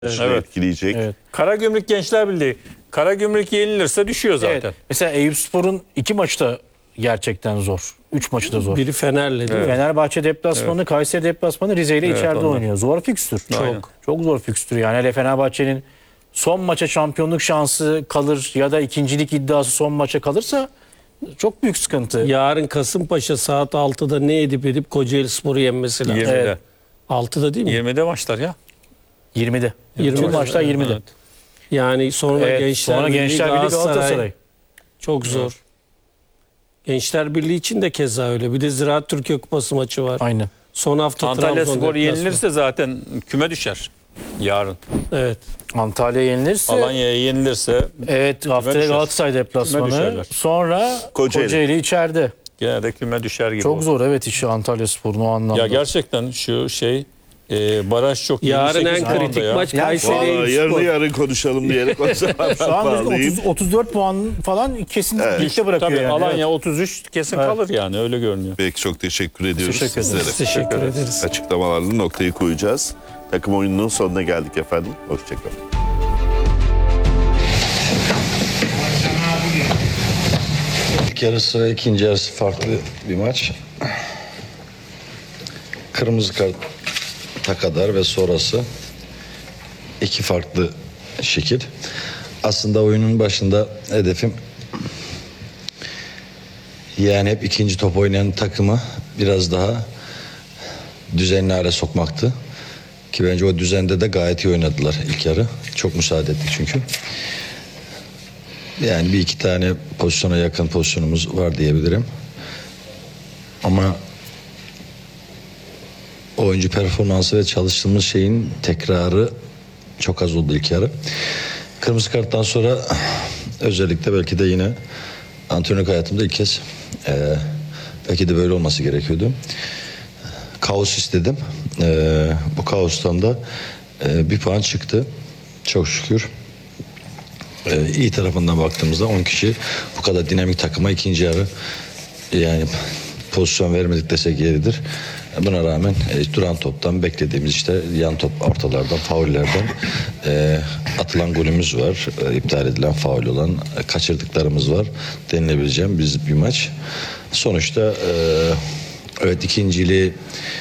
Evet. etkileyecek. Evet. Karagümrük Gençler Birliği. Karagümrük yenilirse düşüyor zaten. Evet. Mesela Eyüpspor'un 2 maçı da gerçekten zor. 3 maçı da zor. Biri Fener'le değil mi? Fenerbahçe deplasmanı, Kayseri deplasmanı, Rize ile içeride onlar. oynuyor. Zor fikstür. Aynen. Çok zor fikstür yani. Hele Fenerbahçe'nin son maça şampiyonluk şansı kalır ya da ikincilik iddiası son maça kalırsa çok büyük sıkıntı. Yarın Kasımpaşa saat 6'da ne edip Kocaelispor'u yenmesi lazım. 20'de. Evet. 6'da değil mi? 20'de başlar ya. 20'de. 20 Tüm maçlar 20'de. Evet. Yani sonra Evet, Gençler sonra Birliği, Gençler Birliği Galatasaray. Çok zor. Gençler Birliği için de keza öyle. Bir de Ziraat Türkiye Kupası maçı var. Aynen. Son hafta Antalya Trabzon Spor deplasmanı. yenilirse zaten küme düşer. Yarın. Evet. Antalya yenilirse Alanya'ya yenilirse evet, haftaya düşer. Galatasaray Küme deplasmanı. düşerler. Sonra Kocaeli. Kocaeli içeride. gene de küme düşer gibi. Çok olur. zor evet işi Antalya Spor'un o anlamda. Ya gerçekten şu baraj çok Yarın 28 en puanda kritik ya. maç Yani Kayseri Vallahi Eyüpspor. yarın konuşalım diyerek o zaman Şu an bağlayayım. 34 puan falan kesin ligde bırakıyor Tabii yani. Alanya Evet. 33 kesin Evet. kalır yani öyle görünüyor. Peki çok teşekkür ediyoruz Teşekkür ederiz. sizlere. Teşekkür ederiz. Açıklamalarla noktayı koyacağız. Takım oyununun sonuna geldik efendim. Hoşçakalın. İlk yarısı ve ikinci yarısı farklı bir maç. Kırmızı karta kadar ve sonrası iki farklı şekil. Aslında oyunun başında hedefim yani hep ikinci top oynayan takımı biraz daha düzenli hale sokmaktı. Ki bence o düzende de gayet iyi oynadılar ilk yarı. Çok müsaade ettik çünkü. Yani bir iki tane pozisyona yakın pozisyonumuz var diyebilirim. Ama oyuncu performansı ve çalıştığımız şeyin tekrarı çok az oldu ilk yarı. Kırmızı karttan sonra özellikle belki de yine antrenörlük hayatımda ilk kez belki de böyle olması gerekiyordu. Kaos istedim. Bu kaostan da bir puan çıktı. Çok şükür. İyi tarafından baktığımızda 10 kişi bu kadar dinamik takıma ikinci yarı yani pozisyon vermedik desek yeridir. Buna rağmen duran toptan beklediğimiz işte yan top ortalardan, faullerden atılan golümüz var. İptal edilen faul olan kaçırdıklarımız var. Denilebileceğim bir maç. Sonuçta evet ikinciliği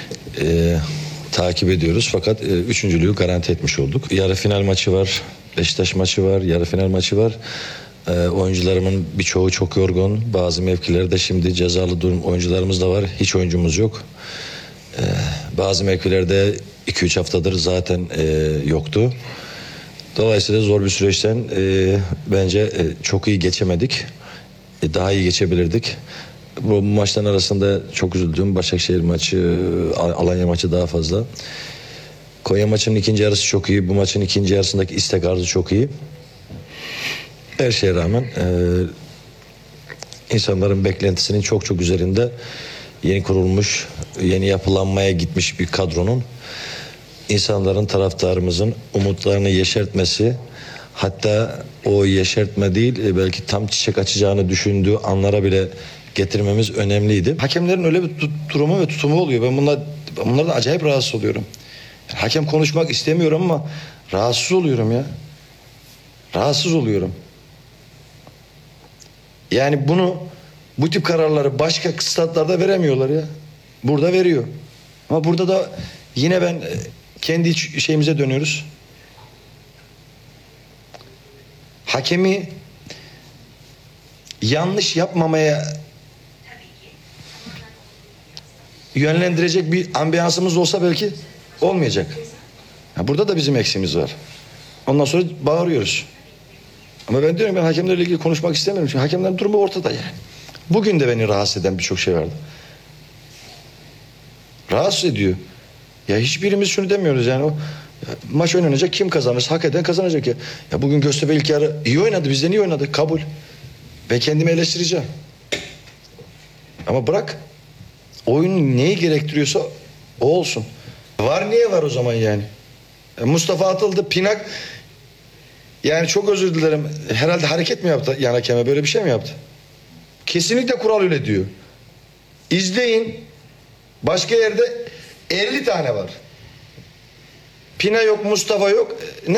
takip ediyoruz fakat üçüncülüğü garanti etmiş olduk. Yarı final maçı var. Beşiktaş maçı var, yarı final maçı var. Oyuncularımın birçoğu çok yorgun. Bazı mevkilerde şimdi cezalı durum oyuncularımız da var. Hiç oyuncumuz yok. Bazı mevkilerde 2-3 haftadır zaten yoktu. Dolayısıyla zor bir süreçten bence çok iyi geçemedik. Daha iyi geçebilirdik. Bu maçların arasında çok üzüldüm. Başakşehir maçı, Alanya maçı daha fazla. Konya maçının ikinci yarısı çok iyi. Bu maçın ikinci yarısındaki istek arzu çok iyi. Her şeye rağmen insanların beklentisinin çok üzerinde yeni kurulmuş, yeni yapılanmaya gitmiş bir kadronun insanların, taraftarımızın umutlarını yeşertmesi, hatta o yeşertme değil belki tam çiçek açacağını düşündüğü anlara bile getirmemiz önemliydi. Hakemlerin öyle bir durumu ve tutumu oluyor. Ben bunlardan acayip rahatsız oluyorum. Hakem konuşmak istemiyorum ama rahatsız oluyorum ya. Rahatsız oluyorum. Yani bu tip kararları başka statlarda veremiyorlar ya. Burada veriyor. Ama burada da yine ben kendi şeyimize dönüyoruz. Hakemi yanlış yapmamaya yönlendirecek bir ambiyansımız olsa belki olmayacak. Burada da bizim eksiğimiz var. Ondan sonra bağırıyoruz. Ama ben diyorum ben hakemlerle ilgili konuşmak istemiyorum. Çünkü hakemlerin durumu ortada yani. Bugün de beni rahatsız eden birçok şey vardı. Rahatsız ediyor. Ya hiçbirimiz şunu demiyoruz yani o maç oynanacak kim kazanırsa hak eden kazanacak ya. Ya bugün Göztepe ilk yarı iyi oynadı, bizden iyi oynadı, kabul. Ben kendimi eleştireceğim. Ama bırak oyun neyi gerektiriyorsa o olsun. Var niye var o zaman yani? Mustafa atıldı, Pinak yani çok özür dilerim. Herhalde hareket mi yaptı yan hakeme, böyle bir şey mi yaptı? Kesinlikle kural öyle diyor. İzleyin. Başka yerde 50 tane var. Pina yok, Mustafa yok.